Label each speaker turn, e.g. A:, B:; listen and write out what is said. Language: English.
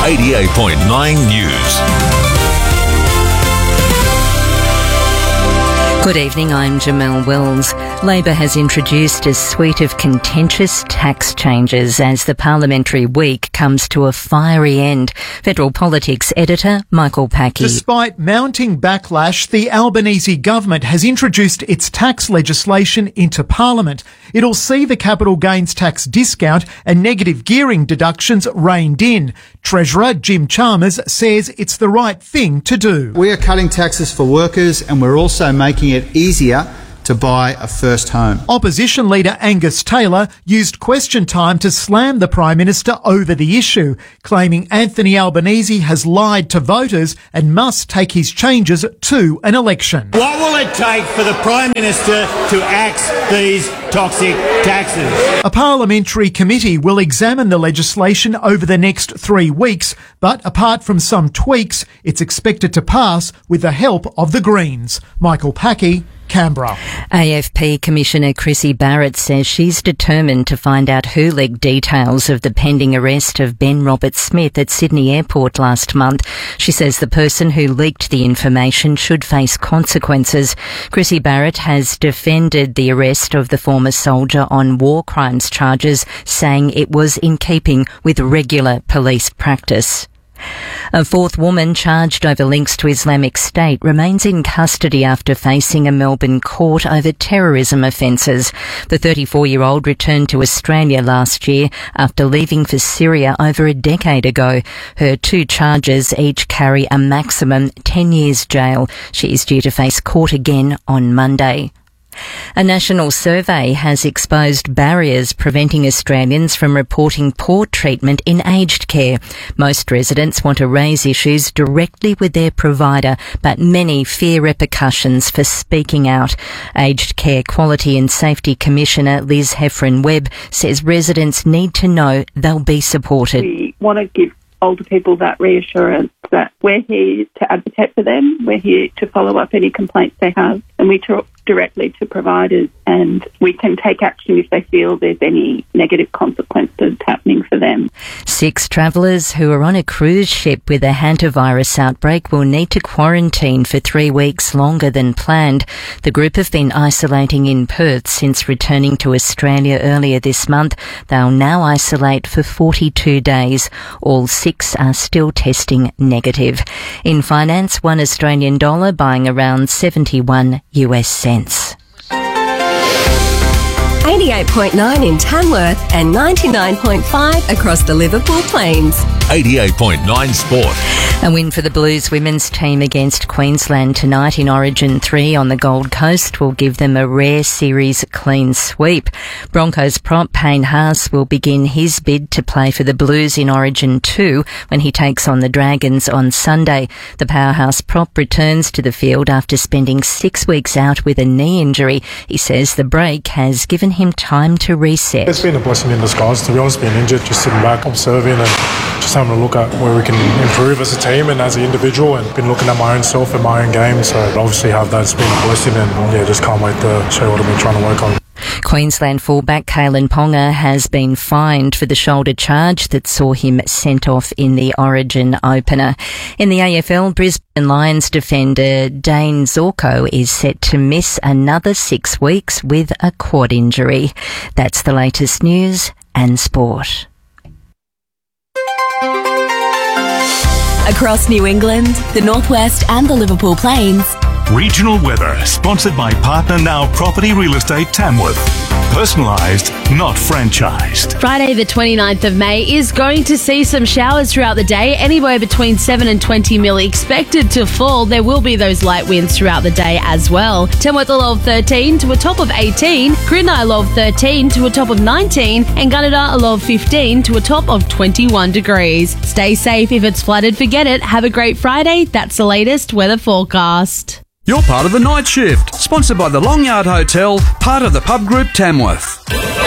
A: 88.9 News.
B: Good evening, I'm Jamelle Wills. Labor has introduced a suite of contentious tax changes as the parliamentary week comes to a fiery end. Federal Politics editor Michael Packey.
C: Despite mounting backlash, the Albanese government has introduced its tax legislation into Parliament. It'll see the capital gains tax discount and negative gearing deductions reined in. Treasurer Jim Chalmers says it's the right thing to do.
D: We are cutting taxes for workers and we're also making it easier to buy a first home.
C: Opposition leader Angus Taylor used question time to slam the Prime Minister over the issue, claiming Anthony Albanese has lied to voters and must take his changes to an election.
E: What will it take for the Prime Minister to axe these toxic taxes?
C: A parliamentary committee will examine the legislation over the next 3 weeks, but apart from some tweaks, it's expected to pass with the help of the Greens. Michael Packey, Canberra.
B: AFP Commissioner Chrissy Barrett says she's determined to find out who leaked details of the pending arrest of Ben Roberts-Smith at Sydney Airport last month. She says the person who leaked the information should face consequences. Chrissy Barrett has defended the arrest of the former soldier on war crimes charges, saying it was in keeping with regular police practice. A fourth woman charged over links to Islamic State remains in custody after facing a Melbourne court over terrorism offences. The 34-year-old returned to Australia last year after leaving for Syria over a decade ago. Her 2 charges each carry a maximum 10 years jail. She is due to face court again on Monday. A national survey has exposed barriers preventing Australians from reporting poor treatment in aged care. Most residents want to raise issues directly with their provider, but many fear repercussions for speaking out. Aged Care Quality and Safety Commissioner Liz Heffron-Webb says residents need to know they'll be supported.
F: We want to give older people that reassurance that we're here to advocate for them. We're here to follow up any complaints they have, and we talk directly to providers, and we can take action if they feel there's any negative consequences happening for them.
B: 6 travellers who are on a cruise ship with a hantavirus outbreak will need to quarantine for 3 weeks longer than planned. The group have been isolating in Perth since returning to Australia earlier this month. They'll now isolate for 42 days. All 6 are still testing negative. In finance, $1 Australian dollar buying around 71 US cents.
G: 88.9 in Tamworth and 99.5 across the Liverpool Plains.
A: 88.9 Sport.
B: A win for the Blues women's team against Queensland tonight in Origin 3 on the Gold Coast will give them a rare series clean sweep. Broncos prop Payne Haas will begin his bid to play for the Blues in Origin 2 when he takes on the Dragons on Sunday. The powerhouse prop returns to the field after spending 6 weeks out with a knee injury. He says the break has given him time to reset.
H: It's been a blessing in disguise, to be honest, being injured, just sitting back, observing and just having a look at where we can improve as a team and as an individual, and been looking at my own self and my own game. So obviously have that's been a blessing, and just can't wait to show what I've been trying to work on.
B: Queensland fullback Kalen Ponga has been fined for the shoulder charge that saw him sent off in the Origin opener. In the AFL, Brisbane Lions defender Dane Zorko is set to miss another 6 weeks with a quad injury. That's the latest news and sport.
G: Across New England, the Northwest and the Liverpool Plains.
A: Regional weather, sponsored by Partner Now Property Real Estate Tamworth. Personalised, not franchised.
I: Friday the 29th of May is going to see some showers throughout the day, anywhere between 7 and 20 mil expected to fall. There will be those light winds throughout the day as well. Tamworth a low of 13 to a top of 18, Greeneye a low of 13 to a top of 19, and Gunnedah a low of 15 to a top of 21 degrees. Stay safe. If it's flooded, forget it. Have a great Friday. That's the latest weather forecast.
J: You're part of the Night Shift, sponsored by the Long Yard Hotel, part of the Pub Group Tamworth.